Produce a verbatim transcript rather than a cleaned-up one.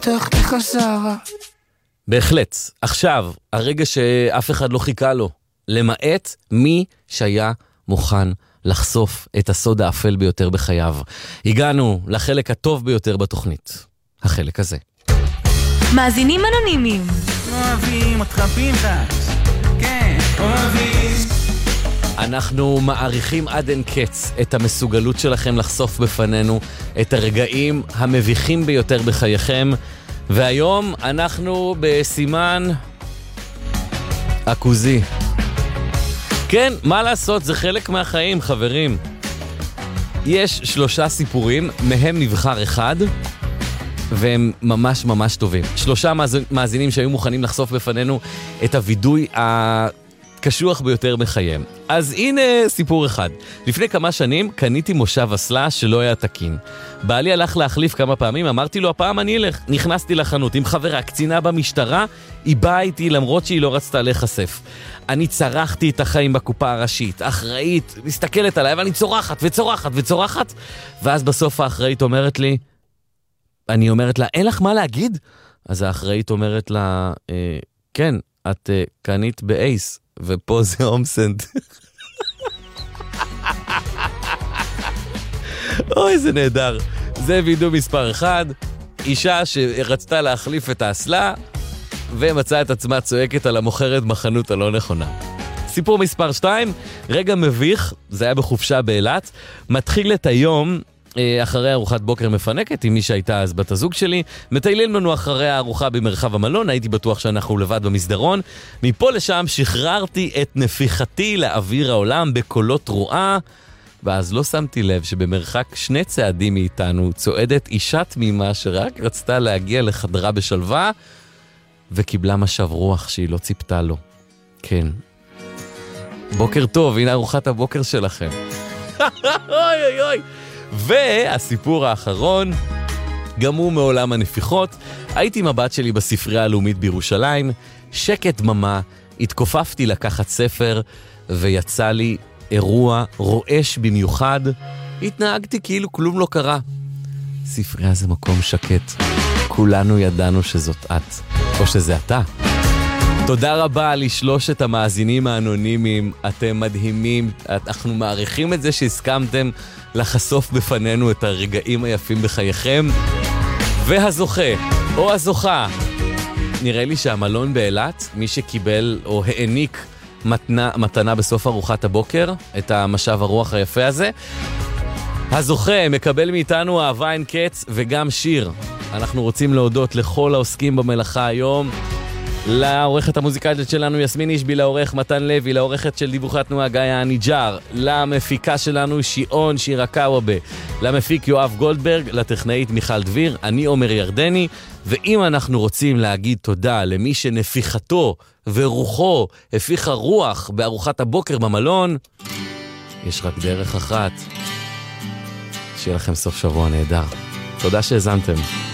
תחתיך שרה. בהחלט. עכשיו, הרגע שאף אחד לא חיכה לו, למעט מי שהיה מוכן לחשוף את הסוד האפל ביותר בחייו. הגענו לחלק הטוב ביותר בתוכנית. החלק הזה. מאזינים אנונימיים. אוהבים אותך פנחס. כן, אוהבים. אנחנו מעריכים עד אין קץ את המסוגלות שלכם לחשוף בפנינו את הרגעים המביכים ביותר בחייכם, והיום אנחנו בסימן עכוזי. כן, מה לעשות, זה חלק מהחיים, חברים. יש שלושה סיפורים, מהם נבחר אחד, והם ממש ממש טובים. שלושה מאזינים שהיו מוכנים לחשוף בפנינו את הוידוי הקשוח ביותר בחייהם. אז הנה סיפור אחד. לפני כמה שנים קניתי מושב אסלה שלא היה תקין. בעלי הלך להחליף כמה פעמים, אמרתי לו, הפעם אני אלך. נכנסתי לחנות עם חברה, קצינה במשטרה, היא באה איתי למרות שהיא לא רצתה להיחשף. אני צרחתי את החיים בקופה הראשית, אחראית, מסתכלת עליי, ואני צורחת וצורחת וצורחת, ואז בסוף האחראית אומרת לי, אני אומרת לה, אין לך מה להגיד? אז האחראית אומרת לה, אה, כן, את אה, קנית באייס, ופה זה הומסנד. אוי, זה נהדר. זה וידאו מספר אחד, אישה שרצתה להחליף את האסלה, ומצאה את עצמה צועקת על המוכרת בחנות הלא נכונה. סיפור מספר שתיים, רגע מביך, זה היה בחופשה באילת, מתחיל את היום אחרי ארוחת בוקר מפנקת עם מי שהייתה אז בת הזוג שלי, מטיילים לנו אחרי הארוחה במרחב המלון, הייתי בטוח שאנחנו לבד במסדרון, מפה לשם שחררתי את נפיחתי לאוויר העולם בקולות רועה, ואז לא שמתי לב שבמרחק שני צעדים מאיתנו צועדת אישה תמימה שרק רצתה להגיע לחדרה בשלווה, וקיבלה משב רוח שהיא לא ציפתה לו. כן. בוקר טוב, הנה ארוחת הבוקר שלכם. אוי אוי אוי. והסיפור האחרון, גם הוא מעולם הנפיחות. הייתי עם הבת שלי בספרייה הלאומית בירושלים, שקט דממה, התכופפתי לקחת ספר, ויצא לי אירוע רועש במיוחד. התנהגתי כאילו כלום לא קרה. ספרייה זה מקום שקט. כולנו ידענו שזאת את, או שזה אתה. תודה רבה לשלושת המאזינים האנונימיים, אתם מדהימים, אנחנו מעריכים את זה שהסכמתם לחשוף בפנינו את הרגעים היפים בחייכם. והזוכה, או הזוכה, נראה לי שהמלון באילת, מי שקיבל או העניק מתנה, מתנה בסוף ארוחת הבוקר, את המשב הרוח היפה הזה, הזוכה מקבל מאיתנו אהבה אין קץ וגם שיר. אנחנו רוצים להודות לכל העוסקים במלאכה היום, לעורכת המוזיקלית שלנו יסמין אישבי, לעורך מתן לוי, לעורכת של דיווחי התנועה גיא הניג'ר, למפיקה שלנו שיעון שירה קאוובה, למפיק יואב גולדברג, לטכנאית מיכל דביר, אני עומר ירדני. ואם אנחנו רוצים להגיד תודה למי שנפיחתו ורוחו הפיחה רוח בארוחת הבוקר במלון, יש רק דרך אחת, שיהיה לכם סוף שבוע נהדר. תודה שהזנתם.